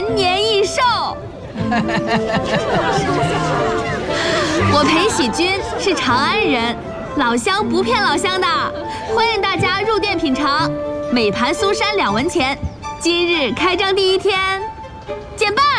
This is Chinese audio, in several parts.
延年益寿。我裴喜君是长安人，老乡不骗老乡的，欢迎大家入店品尝。每盘苏山2文钱，今日开张第1天，减半。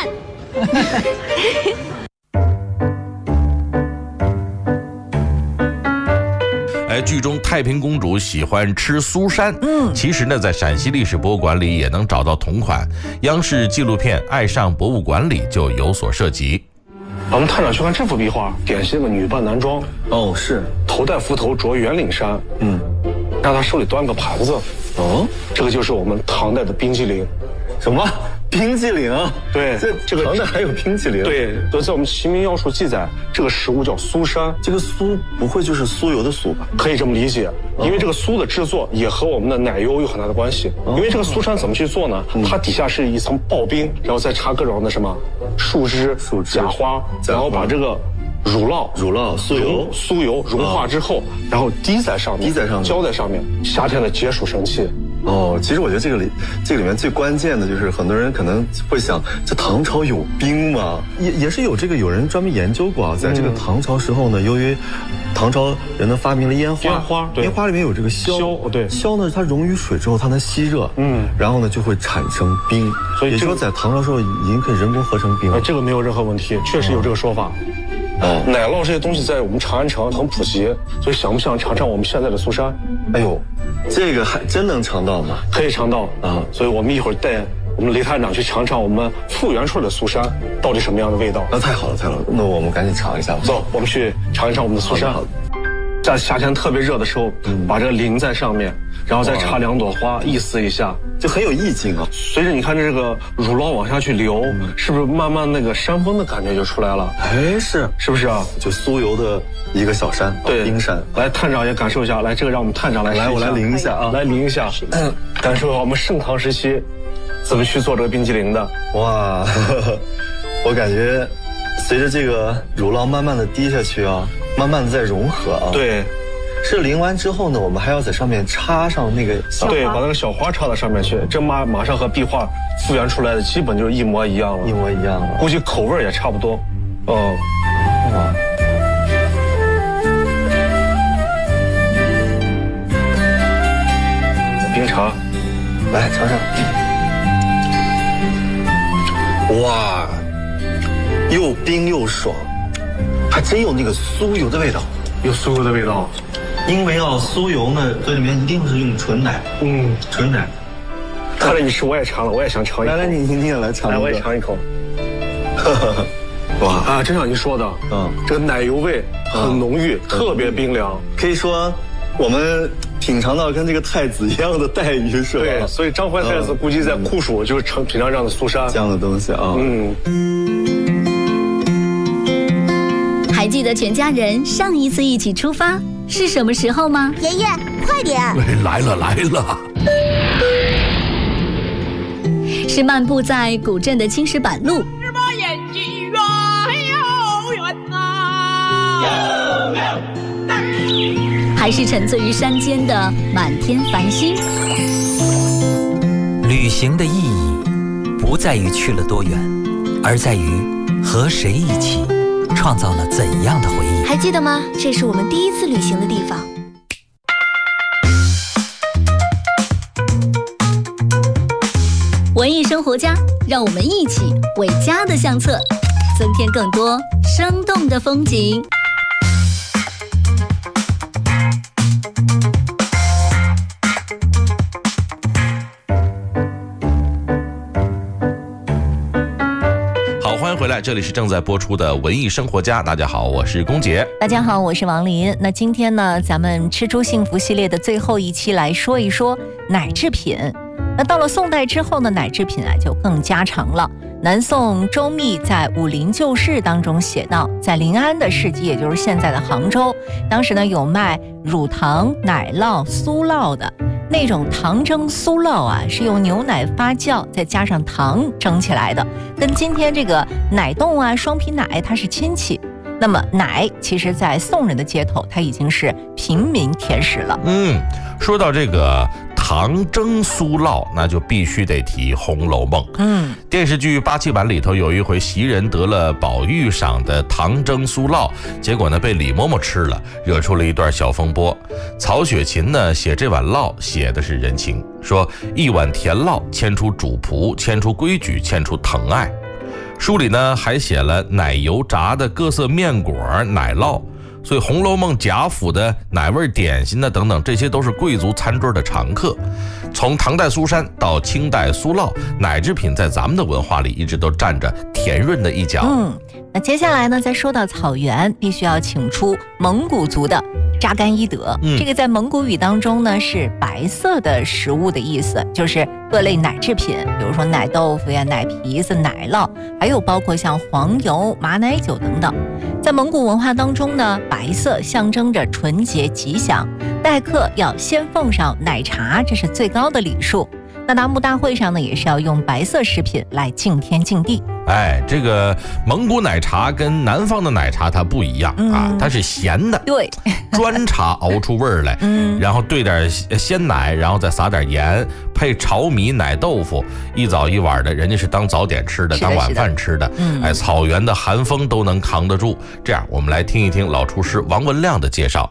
剧中太平公主喜欢吃苏山，其实呢，在陕西历史博物馆里也能找到同款。央视纪录片《爱上博物馆》里就有所涉及。 我们探长去看这幅壁画，典型的女扮男装。 哦，是头戴幞头，着圆领衫。让他手里端个盘子。 哦， 这个就是我们唐代的冰激凌。 什么冰激凌？ 对， 这个唐代还有冰激凌？ 对，都在我们《齐民要术》记载，这个食物叫苏山。 这个苏不会就是酥油的酥吧？ 可以这么理解，因为这个苏的制作也和我们的奶油有很大的关系。因为这个苏山怎么去做呢？它底下是一层刨冰，然后再插各种的什么树枝、假花，然后把这个乳酪、酥油融化之后，然后滴在上面，浇在上面，夏天的解暑神器。 哦，其实我觉得这里面最关键的就是很多人可能会想，这唐朝有冰吗？也是有人专门研究过啊，在这个唐朝时候呢，由于唐朝人呢发明了烟花，烟花里面有这个硝， 对， 硝呢它溶于水之后它能吸热，然后呢就会产生冰，所以也就是说在唐朝时候已经可以人工合成冰了。 这个没有任何问题，确实有这个说法。奶酪这些东西在我们长安城很普及，所以想不想尝尝我们现在的苏山？ 哎呦，这个还真能尝到吗？ 可以尝到啊！所以我们一会儿带我们雷探长去尝尝我们复原出来的苏山到底什么样的味道。 那太好了，那我们赶紧尝一下吧。 走，我们去尝一尝我们的苏山。在夏天特别热的时候，把这个淋在上面，然后再插2朵花，意思一下， 就很有意境啊。 随着你看这个乳酪往下去流，是不是慢慢那个山峰的感觉就出来了？ 哎，是不是啊？就酥油的一个小山，对，冰山。来，探长也感受一下，来，这个让我们探长来，我来淋一下啊，来淋一下，感受我们盛唐时期怎么去做这个冰激凌的。哇，我感觉随着这个乳酪慢慢的滴下去啊，慢慢的在融合啊。 对， 是淋完之后呢，我们还要在上面插上那个小花， 对，把那个小花插到上面去，这马上和壁画复原出来的基本就是一模一样了，估计口味也差不多。哇，冰茶， 来尝尝。哇，又冰又爽，还真有那个酥油的味道，因为酥油呢，这里面一定是用纯奶，纯奶。 看着你吃，我也尝了，我也想尝一口。 来，你也来尝一口。 来，我也尝一口。哇啊，真像您说的，这个奶油味很浓郁，特别冰凉， 可以说我们品尝到跟这个太子一样的待遇，是吧？ 对，所以张怀太子估计在酷暑就是品尝这样的苏山这样的东西啊。 还记得全家人上一次一起出发是什么时候吗？ 爷爷，快点！ 来了。 是漫步在古镇的青石板路，还是沉醉于山间的满天繁星？ 旅行的意义不在于去了多远，而在于和谁一起创造了怎样的回忆。 还记得吗？这是我们第一次旅行的地方。 文艺生活家，让我们一起为家的相册增添更多生动的风景。 欢迎回来，这里是正在播出的文艺生活家。大家好，我是龚杰。 大家好，我是王林。那今天呢，咱们吃出幸福系列的最后一期来说一说奶制品。那到了宋代之后呢，奶制品就更家常了。南宋周密在《武林旧事》当中写道，在临安的市集，也就是现在的杭州，当时呢有卖乳糖、奶酪、酥酪的。那种糖蒸酥酪是用牛奶发酵再加上糖蒸起来的，跟今天这个奶冻双皮奶它是亲戚。那么奶其实在宋人的街头它已经是平民甜食了。 说到这个糖糖蒸酥酪，那就必须得提《红楼梦》。电视剧87版里头有一回袭人得了宝玉赏的糖蒸酥酪，结果呢被李嬷嬷吃了，惹出了一段小风波。曹雪芹呢写这碗酪写的是人情，说一碗甜酪牵出主仆，牵出规矩，牵出疼爱。书里呢还写了奶油炸的各色面果、奶酪。所以《红楼梦》贾府的奶味点心呢等等，这些都是贵族餐桌的常客。从唐代苏珊到清代酥酪，奶制品在咱们的文化里一直都占着甜润的一角。 那接下来呢，再说到草原，必须要请出蒙古族的扎干伊德。这个在蒙古语当中呢是白色的食物的意思，就是各类奶制品，比如说奶豆腐呀、奶皮子、奶酪，还有包括像黄油、马奶酒等等。在蒙古文化当中呢，白色象征着纯洁吉祥，待客要先奉上奶茶，这是最高的礼数。那达木大会上呢，也是要用白色食品来敬天敬地。 这个蒙古奶茶跟南方的奶茶它不一样啊，它是咸的， 对， 砖茶熬出味儿来，然后兑点鲜奶，然后再撒点盐，配炒米、奶豆腐，一早一晚的，人家是当早点吃的，当晚饭吃的。草原的寒风都能扛得住。这样，我们来听一听老厨师王文亮的介绍。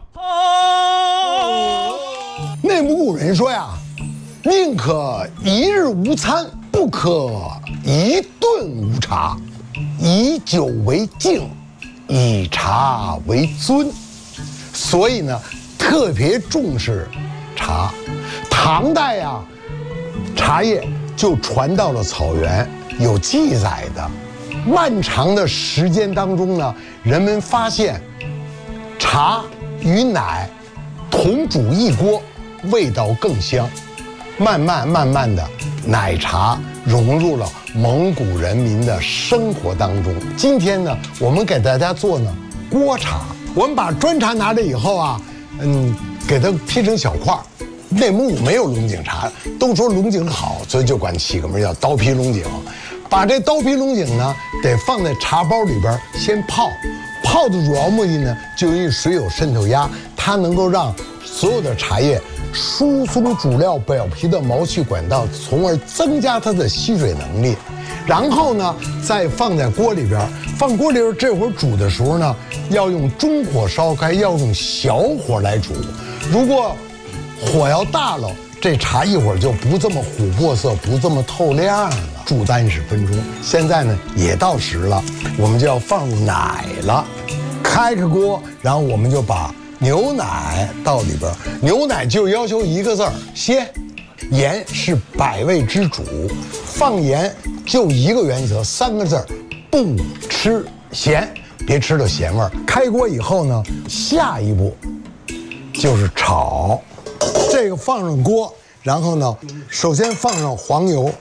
内蒙古人说呀，宁可一日无餐，不可一顿无茶。以酒为敬，以茶为尊，所以呢，特别重视茶。唐代呀，茶叶就传到了草原，有记载的。漫长的时间当中呢，人们发现茶与奶同煮一锅，味道更香。慢慢的，奶茶融入了蒙古人民的生活当中。今天呢，我们给大家做呢锅茶。我们把砖茶拿来以后啊，给它劈成小块。内蒙古没有龙井茶，都说龙井好，所以就管起个名叫刀劈龙井。把这刀劈龙井呢，得放在茶包里边先泡。泡的主要目的呢，就因为水有渗透压，它能够让所有的茶叶疏松主料表皮的毛细管道，从而增加它的吸水能力。然后呢，再放在锅里边。放锅里边这会儿煮的时候呢，要用中火烧开，要用小火来煮。如果火要大了，这茶一会儿就不这么琥珀色，不这么透亮了。煮30分钟。现在呢也到时了，我们就要放入奶了。开锅，然后我们就把牛奶到里边。牛奶就要求一个字儿：鲜。盐是百味之主，放盐就一个原则，3个字儿：不吃咸，别吃到咸味儿。开锅以后呢，下一步就是炒。这个放上锅，然后呢，首先放上黄油，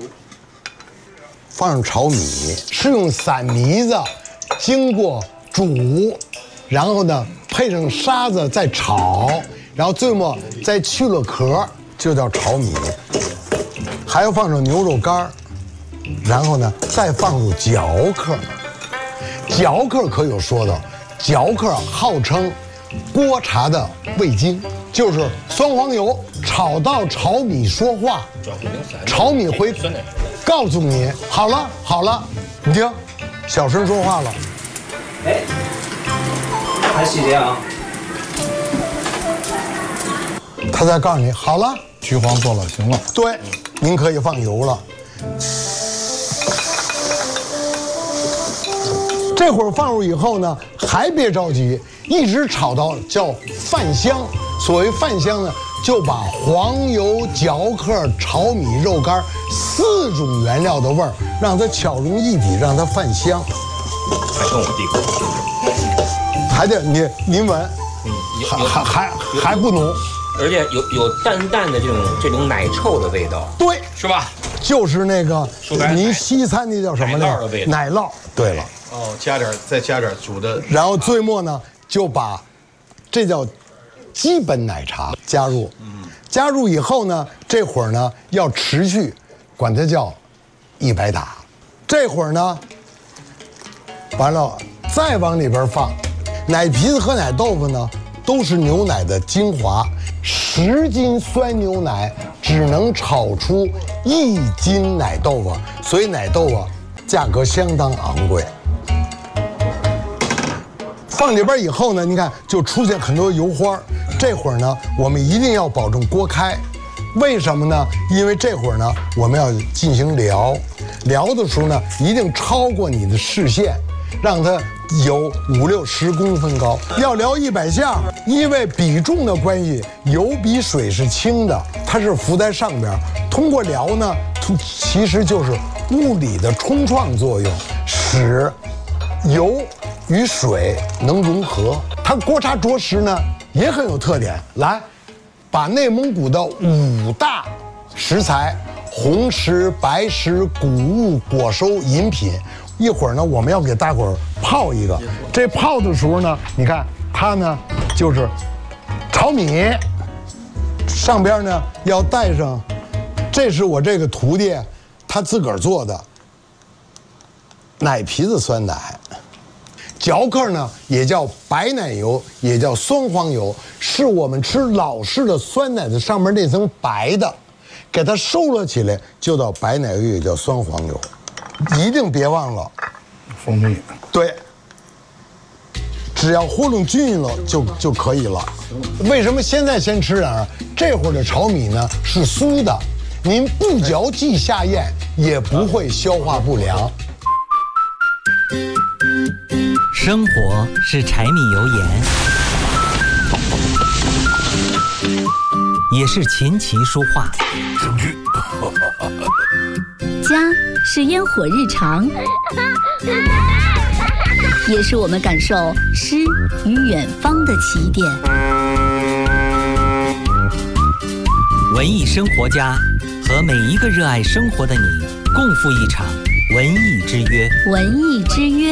放上炒米，是用散米子经过煮，然后呢配上沙子再炒，然后最末再去了壳，就叫炒米。还要放上牛肉干，然后呢再放入嚼克。嚼克可有说的，嚼克号称锅茶的味精，就是酸黄油炒到炒米说话，炒米会告诉你好了好了，你听，小声说话了。 哎，还细节啊！ 他再告诉你好了， 橘黄做了，行了。 对，您可以放油了。这会儿放入以后呢，还别着急，一直炒到叫饭香。所谓饭香呢，就把黄油、嚼克、炒米、肉干4种原料的味儿，让它巧融一体，让它饭香。 还跟我弟哥， 还得您闻，还不浓， 而且有淡淡的这种奶臭的味道， 对， 是吧？ 就是那个您西餐那叫什么呢？奶酪。对了。 哦，再加点煮的， 然后最末呢，就把这叫基本奶茶加入。加入以后呢，这会儿呢要持续，管它叫100打。这会儿呢，完了再往里边放奶皮子和奶豆腐呢，都是牛奶的精华， 10斤酸牛奶只能炒出1斤奶豆腐，所以奶豆腐价格相当昂贵。放里边以后呢，你看就出现很多油花。这会儿呢，我们一定要保证锅开。为什么呢？因为这会儿呢，我们要进行燎的时候呢，一定超过你的视线，让它有5、6、10公分高。要燎100下，因为比重的关系，油比水是轻的，它是浮在上边。通过燎呢，其实就是物理的冲撞作用，使油与水能融合。它锅渣着实呢也很有特点。来，把内蒙古的5大食材红食、白食、谷物、果收、饮品，一会儿呢我们要给大伙儿泡一个。这泡的时候呢，你看它呢就是炒米，上边呢要带上，这是我这个徒弟他自个儿做的奶皮子酸奶。嚼克呢也叫白奶油，也叫酸黄油，是我们吃老式的酸奶的上面那层白的，给它收了起来，就叫白奶油，也叫酸黄油。一定别忘了蜂蜜。 对，只要和弄均匀了就可以了。为什么现在先吃点儿？这会儿的炒米呢是酥的，您不嚼既下咽，也不会消化不良。 生活是柴米油盐，也是琴棋书画。 家是烟火日常，也是我们感受诗与远方的起点。 文艺生活家和每一个热爱生活的你，共赴一场文艺之约。 文艺之约。